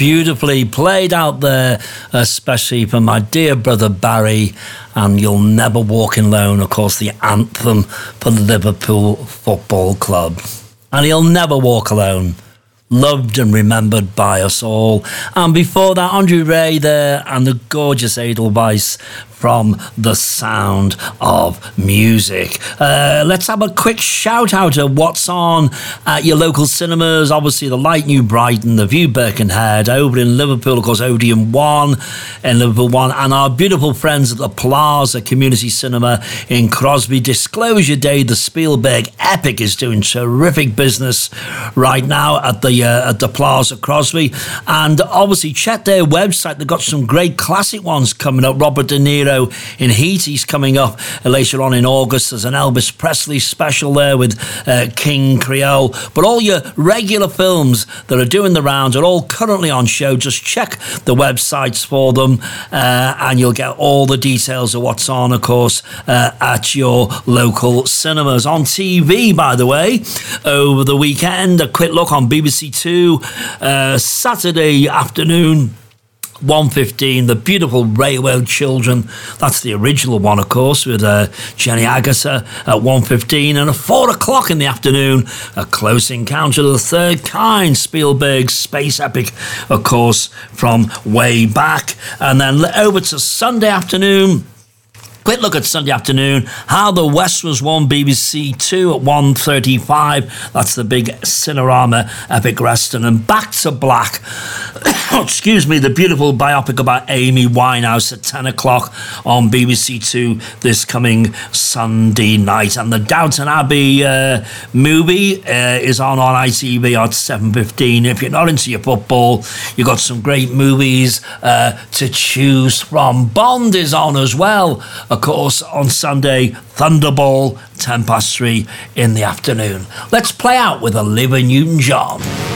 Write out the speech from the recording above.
Beautifully played out there, especially for my dear brother Barry, and You'll Never Walk Alone, of course, the anthem for the Liverpool Football Club. And He'll Never Walk Alone, loved and remembered by us all. And before that, Andre Ray there, and the gorgeous Edelweiss from The Sound of Music. Let's have a quick shout out of what's on at your local cinemas. Obviously, the Light New Brighton, the View Birkenhead, over in Liverpool, of course, Odeon 1 in Liverpool 1, and our beautiful friends at the Plaza Community Cinema in Crosby. Disclosure Day, the Spielberg epic, is doing terrific business right now at the Plaza Crosby. And obviously, check their website. They've got some great classic ones coming up. Robert De Niro in Heat, he's coming up later on in August. There's an Elvis Presley special there with King Creole. But all your regular films that are doing the rounds are all currently on show. Just check the websites for them and you'll get all the details of what's on, of course, at your local cinemas. On TV, by the way, over the weekend, a quick look on BBC Two, Saturday afternoon, 1:15, The Beautiful Railroad Children. That's the original one, of course, with Jenny Agutter at 1:15. And at 4 o'clock in the afternoon, A Close Encounter of the Third Kind, Spielberg's space epic, of course, from way back. And then over to Sunday afternoon. Quick look at Sunday afternoon, How the West Was Won, BBC Two at 1:35. That's the big Cinerama epic western. And Back to Black, excuse me, the beautiful biopic about Amy Winehouse at 10 o'clock on BBC Two this coming Sunday night. And the Downton Abbey movie is on ITV at 7:15. If you're not into your football, you've got some great movies to choose from. Bond is on as well, of course, on Sunday. Thunderball, 3:10 in the afternoon. Let's play out with Olivia Newton-John.